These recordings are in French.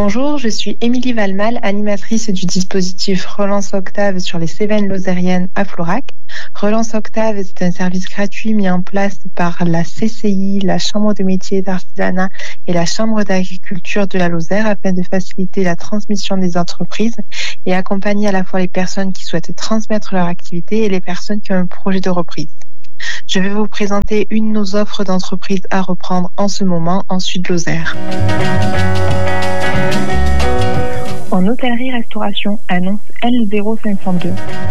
Bonjour, je suis Émilie Valmal, animatrice du dispositif Relance Octave sur les Cévennes lozériennes à Florac. Relance Octave, c'est un service gratuit mis en place par la CCI, la Chambre de métiers et d'artisanat et la Chambre d'agriculture de la Lozère afin de faciliter la transmission des entreprises et accompagner à la fois les personnes qui souhaitent transmettre leur activité et les personnes qui ont un projet de reprise. Je vais vous présenter une de nos offres d'entreprise à reprendre en ce moment en Sud-Lozère. En hôtellerie-restauration, annonce L0502.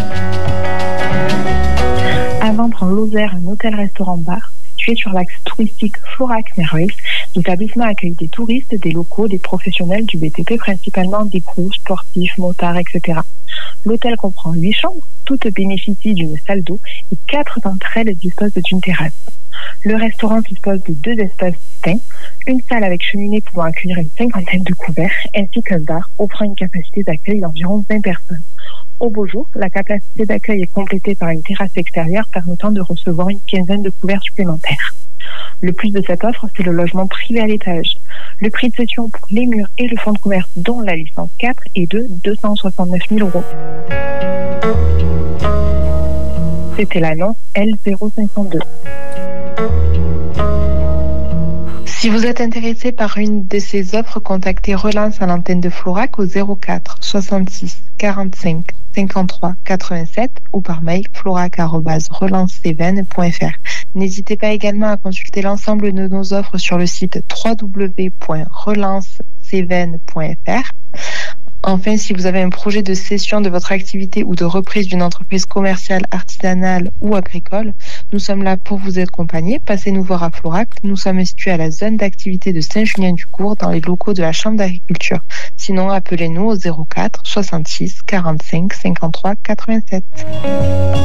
À vendre en Lozère, un hôtel-restaurant-bar situé sur l'axe touristique Florac-Merveille. L'établissement accueille des touristes, des locaux, des professionnels du BTP, principalement des crews, sportifs, motards, etc. L'hôtel comprend 8 chambres, toutes bénéficient d'une salle d'eau et 4 d'entre elles disposent d'une terrasse. Le restaurant dispose de 2 espaces distincts, une salle avec cheminée pouvant accueillir une 50aine de couverts, ainsi qu'un bar offrant une capacité d'accueil d'environ 20 personnes. Au beau jour, la capacité d'accueil est complétée par une terrasse extérieure permettant de recevoir une quinzaine de couverts supplémentaires. Le plus de cette offre, c'est le logement privé à l'étage. Le prix de cession pour les murs et le fonds de commerce, dont la licence 4, est de 269 000 €. C'était l'annonce L0502. Si vous êtes intéressé par une de ces offres, contactez Relance à l'antenne de Florac au 04 66 45 53 87 ou par mail florac@relancecévennes.fr. N'hésitez pas également à consulter l'ensemble de nos offres sur le site www.relancecévennes.fr. Enfin, si vous avez un projet de cession de votre activité ou de reprise d'une entreprise commerciale, artisanale ou agricole, nous sommes là pour vous accompagner. Passez nous voir à Florac. Nous sommes situés à la zone d'activité de Saint-Julien-du-Cours dans les locaux de la Chambre d'agriculture. Sinon, appelez-nous au 04 66 45 53 87.